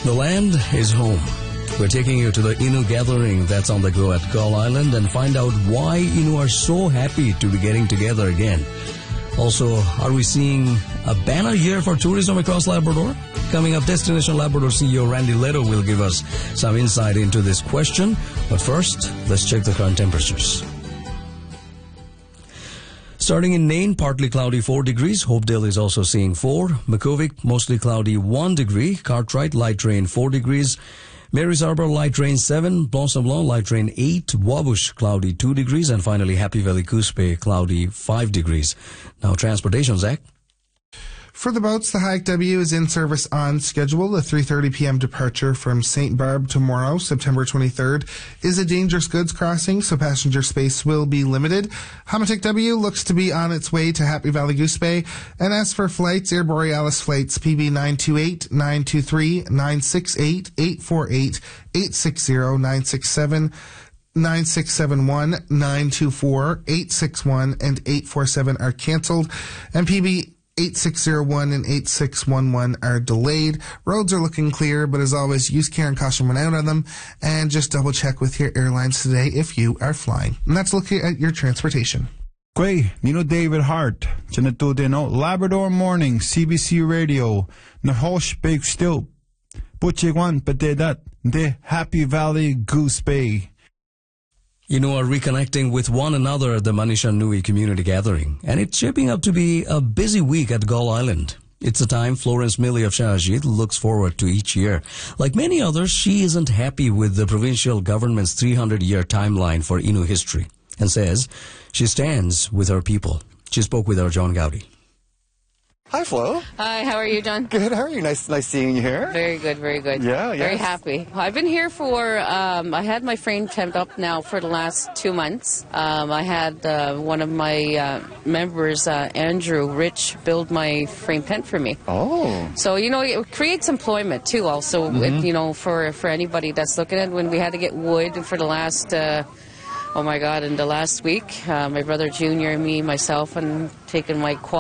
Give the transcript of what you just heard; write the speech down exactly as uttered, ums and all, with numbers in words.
The land is home. We're taking you to the Innu gathering that's on the go at Gull Island and find out why Innu are so happy to be getting together again. Also, are we seeing a banner year for tourism across Labrador? Coming up, Destination Labrador C E O Randy Leto will give us some insight into this question. But first, let's check the current temperatures. Starting in Nain, partly cloudy four degrees. Hopedale is also seeing four. Makuvik, mostly cloudy one degree. Cartwright, light rain four degrees. Mary's Arbor, light rain seven. Blossom Lawn, light rain eight. Wabush, cloudy two degrees. And finally, Happy Valley Coos Bay, cloudy five degrees. Now, transportation, Zach. For the boats, the Hayek W is in service on schedule. The three thirty p.m. departure from Saint Barb tomorrow, September twenty-third, is a dangerous goods crossing, so passenger space will be limited. Hamatic W looks to be on its way to Happy Valley Goose Bay. And as for flights, Air Borealis flights P B nine two eight, nine two three, nine six eight, eight four eight, eight six zero, nine six seven, nine six seven one, nine two four, eight six one, and eight four seven are canceled. And P B eight six zero one and eight six one one are delayed. Roads are looking clear, but as always, use care and caution when out on them, and just double check with your airlines today if you are flying. And that's looking at your transportation. Kwe, Nino David Hart, Chinatudino, Labrador Morning, C B C Radio, Nahosh Big Still, Butchigwan Padedat, De Happy Valley Goose Bay. Innu are reconnecting with one another at the Manisha Nui Community Gathering, and it's shaping up to be a busy week at Gull Island. It's a time Florence Millie of Shahajit looks forward to each year. Like many others, she isn't happy with the provincial government's three hundred year timeline for Innu history and says she stands with her people. She spoke with our John Gowdy. Hi, Flo. Hi, how are you, John? Good, how are you? Nice nice seeing you here. Very good, very good. Yeah, yeah. Very happy. I've been here for, um, I had my frame tent up now for the last two months. Um, I had uh, one of my uh, members, uh, Andrew Rich, build my frame tent for me. Oh. So, you know, it creates employment, too, also, Mm-hmm. with, you know, for, for anybody that's looking at when we had to get wood for the last... Uh, Oh my God, in the last week, uh, my brother Junior, me, myself, and taking my quad